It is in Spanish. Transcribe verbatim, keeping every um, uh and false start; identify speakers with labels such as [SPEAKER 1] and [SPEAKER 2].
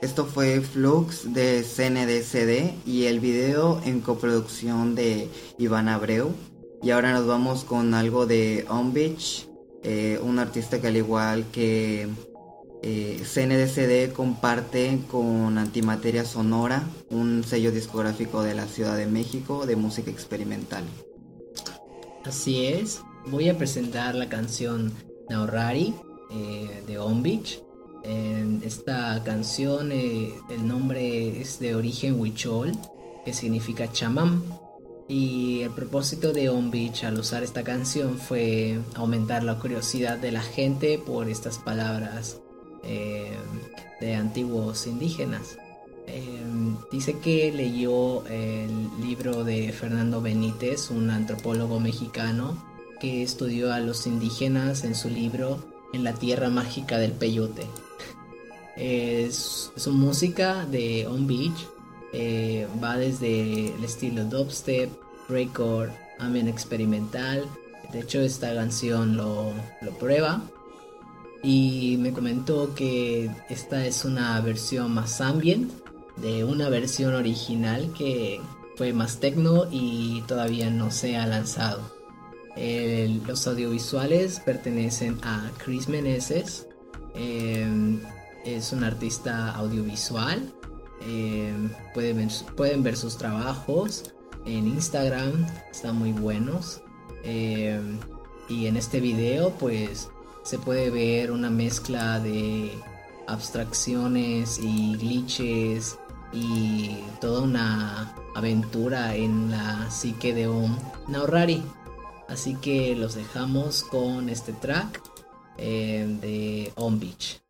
[SPEAKER 1] Esto fue Flux de C N D C D y el video en coproducción de Iván Abreu. Y ahora nos vamos con algo de On Beach, eh, un artista que al igual que eh, C N D C D comparte con Antimateria Sonora, un sello discográfico de la Ciudad de México de música experimental.
[SPEAKER 2] Así es, voy a presentar la canción Naorari eh, de On Beach. En esta canción eh, el nombre es de origen huichol, que significa chamán. Y el propósito de On Beach al usar esta canción fue aumentar la curiosidad de la gente por estas palabras eh, de antiguos indígenas. Eh, dice que leyó el libro de Fernando Benítez, un antropólogo mexicano que estudió a los indígenas en su libro En la tierra mágica del peyote. Es, su música de On Beach eh, va desde el estilo dubstep, breakcore, ambient experimental. De hecho, esta canción lo, lo prueba y me comentó que esta es una versión más ambient de una versión original que fue más techno y todavía no se ha lanzado. El, los audiovisuales pertenecen a Chris Meneses. Eh, es un artista audiovisual. Eh, pueden, ver, pueden ver sus trabajos en Instagram, están muy buenos. Eh, y en este video pues se puede ver una mezcla de abstracciones y glitches y toda una aventura en la psique de un Naorari. Así que los dejamos con este track eh, de On Beach.